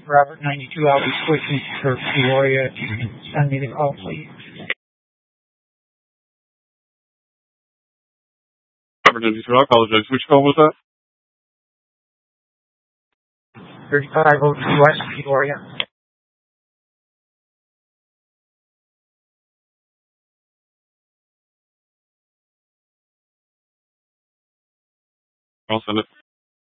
Robert 92, I'll be switching for Peoria. If you can send me the call, please. Robert 92, I apologize. Which call was that? 3502 West Peoria. I'll send it.